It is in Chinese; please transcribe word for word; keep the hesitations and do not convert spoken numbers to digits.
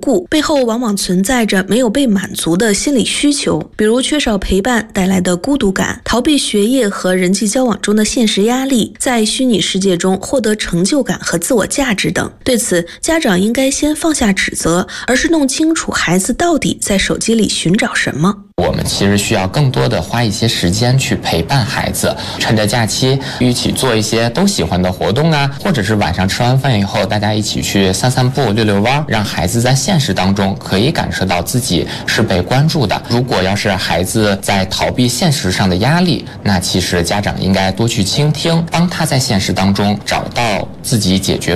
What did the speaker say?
故，背后往往存在着没有被满足的心理需求，比如缺少陪伴带来的孤独感，逃避学业和人际交往中的现实压力，在虚拟世界中获得成就感和自我价值等。对此，家长应该先放下指责，而是弄清楚孩子到底在手机里寻找什么。 我们其实需要更多的花一些时间去陪伴孩子，趁着假期一起做一些都喜欢的活动啊，或者是晚上吃完饭以后大家一起去散散步、溜溜弯，让孩子在现实当中可以感受到自己是被关注的。如果要是孩子在逃避现实上的压力，那其实家长应该多去倾听，帮他在现实当中找到自己解决